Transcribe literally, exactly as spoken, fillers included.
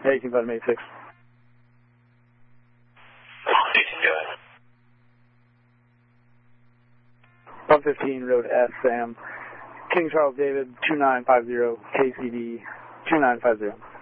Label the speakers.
Speaker 1: eighteen five eighty-six.
Speaker 2: eighteen, go ahead.
Speaker 1: one fifteen, Road S, Sam. King Charles David, two nine five zero, K C D, two nine five zero.